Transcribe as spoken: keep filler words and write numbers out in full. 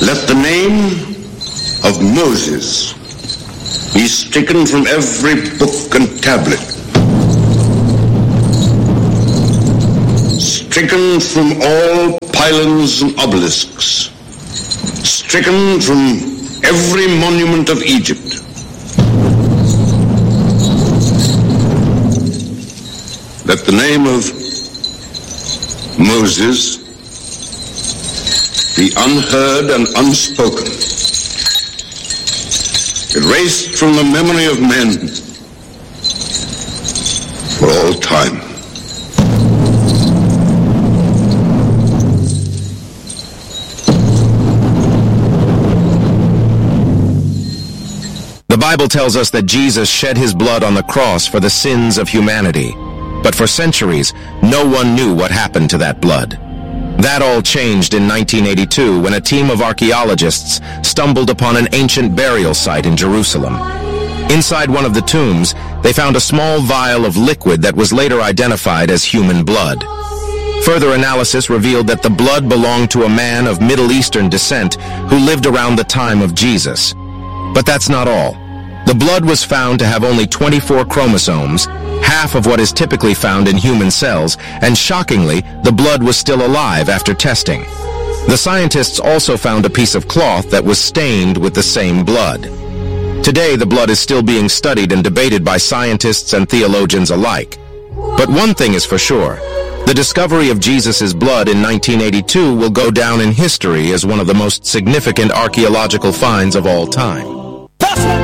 Let the name of Moses be stricken from every book and tablet, stricken from all pylons and obelisks, stricken from every monument of Egypt. Let the name of Moses be unheard and unspoken, erased from the memory of men for all time. The Bible tells us that Jesus shed his blood on the cross for the sins of humanity. But for centuries, no one knew what happened to that blood. That all changed in nineteen eighty-two when a team of archaeologists stumbled upon an ancient burial site in Jerusalem. Inside one of the tombs, they found a small vial of liquid that was later identified as human blood. Further analysis revealed that the blood belonged to a man of Middle Eastern descent who lived around the time of Jesus. But that's not all. The blood was found to have only twenty-four chromosomes, half of what is typically found in human cells, and shockingly, the blood was still alive after testing. The scientists also found a piece of cloth that was stained with the same blood. Today, the blood is still being studied and debated by scientists and theologians alike. But one thing is for sure. The discovery of Jesus' blood in nineteen eighty-two will go down in history as one of the most significant archaeological finds of all time.